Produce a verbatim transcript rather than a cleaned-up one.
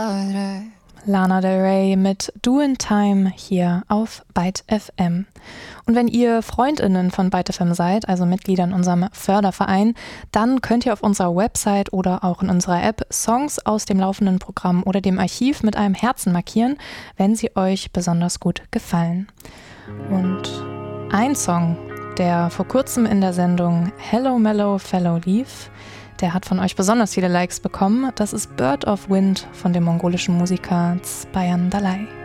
Lana Del Rey mit Doin' Time hier auf Byte F M. Und wenn ihr FreundInnen von Byte F M seid, also Mitglieder in unserem Förderverein, dann könnt ihr auf unserer Website oder auch in unserer App Songs aus dem laufenden Programm oder dem Archiv mit einem Herzen markieren, wenn sie euch besonders gut gefallen. Und ein Song, der vor kurzem in der Sendung Hello Mellow Fellow lief, der hat von euch besonders viele Likes bekommen. Das ist Bird of Wind von dem mongolischen Musiker Zbayan Dalai.